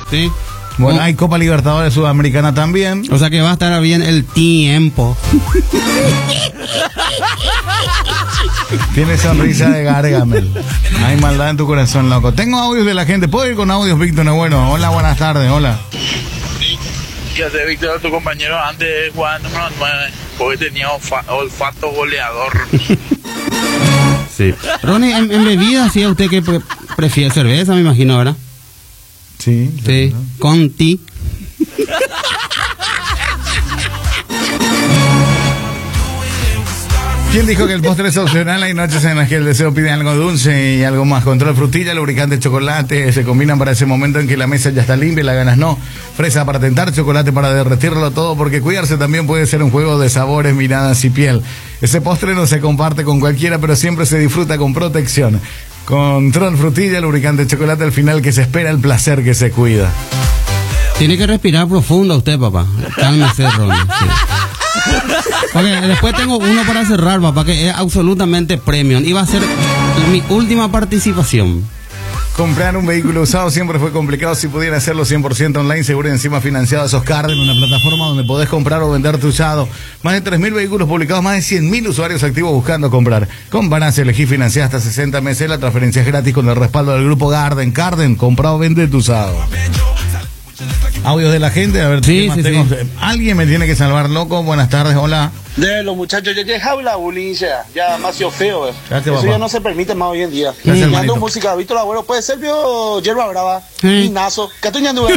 Sí. Bueno, hay Copa Libertadores Sudamericana también. O sea que va a estar bien el tiempo. Tiene sonrisa de Gargamel. Hay maldad en tu corazón, loco. Tengo audios de la gente. ¿Puedo ir con audios, Víctor? Bueno, hola, buenas tardes, hola. Ya sé, Víctor, tu compañero antes jugaba número 9, porque tenía olfato goleador. Sí. Ronnie, en bebida, ¿sí? ¿Usted que prefiere cerveza, me imagino, verdad? Sí. Sí, con ti. ¿Quién dijo que el postre es opcional? Hay noches en las que el deseo pide algo dulce y algo más. Control frutilla, lubricante, chocolate, se combinan para ese momento en que la mesa ya está limpia y las ganas no. Fresa para tentar, chocolate para derretirlo todo, porque cuidarse también puede ser un juego de sabores, miradas y piel. Ese postre no se comparte con cualquiera, pero siempre se disfruta con protección. Control frutilla, lubricante, chocolate, al final que se espera el placer que se cuida. Tiene que respirar profundo usted, papá. Cálmese, Ronnie. Sí. Okay, después tengo uno para cerrar, papá, que es absolutamente premium. Y va a ser mi última participación. Comprar un vehículo usado siempre fue complicado. Si pudiera hacerlo 100% online, seguro y encima financiado a esos Carden, una plataforma donde podés comprar o vender tu usado. Más de 3.000 vehículos publicados, más de 100.000 usuarios activos buscando comprar. Con Banase elegí financiar hasta 60 meses. La transferencia es gratis con el respaldo del grupo Garden. Carden, compra o vende tu usado. Audios de la gente, a ver, sí, sí, tengo. Sí. Alguien me tiene que salvar, loco. Buenas tardes, hola. De los muchachos, ya dejaba la bulincia, ya demasiado feo. Gracias, eso papá. ya no se permite más hoy en día. Gracias, Ñando música, Víctor Agüero, puede ser vio Yerba Brava, Nazo, Catuñando.